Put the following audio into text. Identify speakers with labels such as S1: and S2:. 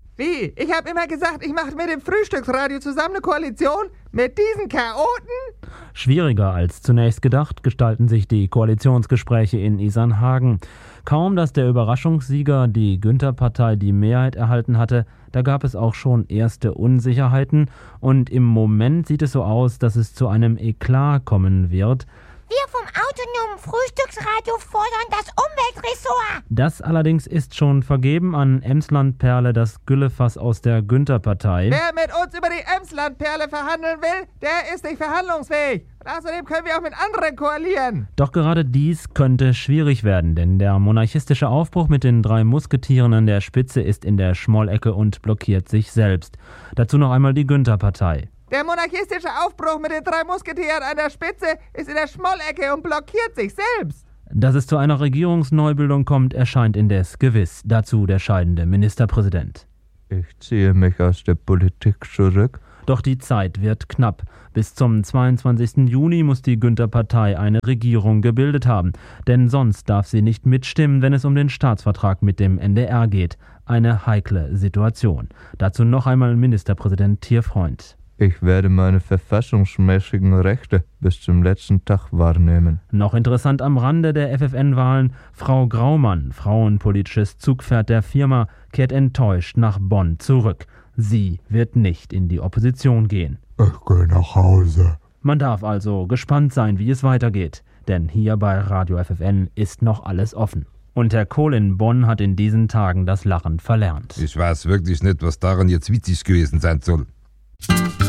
S1: Wie? Ich habe immer gesagt, ich mache mit dem Frühstücksradio zusammen eine Koalition mit diesen Chaoten?
S2: Schwieriger als zunächst gedacht gestalten sich die Koalitionsgespräche in Isarnhagen. Kaum, dass der Überraschungssieger, die Günther-Partei, die Mehrheit erhalten hatte, da gab es auch schon erste Unsicherheiten. Und im Moment sieht es so aus, dass es zu einem Eklat kommen wird.
S3: Wir vom autonomen Frühstücksradio fordern das Umweltressort.
S2: Das allerdings ist schon vergeben an Emsland-Perle, das Güllefass aus der Günther-Partei.
S1: Wer mit uns über die Emsland-Perle verhandeln will, der ist nicht verhandlungsfähig. Und außerdem können wir auch mit anderen koalieren.
S2: Doch gerade dies könnte schwierig werden, denn der monarchistische Aufbruch mit den 3 Musketieren an der Spitze ist in der Schmollecke und blockiert sich selbst. Dazu noch einmal die Günther-Partei.
S1: Der monarchistische Aufbruch mit den 3 Musketieren an der Spitze ist in der Schmollecke und blockiert sich selbst.
S2: Dass es zu einer Regierungsneubildung kommt, erscheint indes gewiss. Dazu der scheidende Ministerpräsident.
S4: Ich ziehe mich aus der Politik zurück.
S2: Doch die Zeit wird knapp. Bis zum 22. Juni muss die Günther-Partei eine Regierung gebildet haben. Denn sonst darf sie nicht mitstimmen, wenn es um den Staatsvertrag mit dem NDR geht. Eine heikle Situation. Dazu noch einmal Ministerpräsident Thierfreund.
S4: Ich werde meine verfassungsmäßigen Rechte bis zum letzten Tag wahrnehmen.
S2: Noch interessant am Rande der FFN-Wahlen: Frau Graumann, frauenpolitisches Zugpferd der Firma, kehrt enttäuscht nach Bonn zurück. Sie wird nicht in die Opposition gehen.
S4: Ich gehe nach Hause.
S2: Man darf also gespannt sein, wie es weitergeht. Denn hier bei Radio FFN ist noch alles offen. Und Herr Kohl in Bonn hat in diesen Tagen das Lachen verlernt.
S5: Ich weiß wirklich nicht, was daran jetzt witzig gewesen sein soll.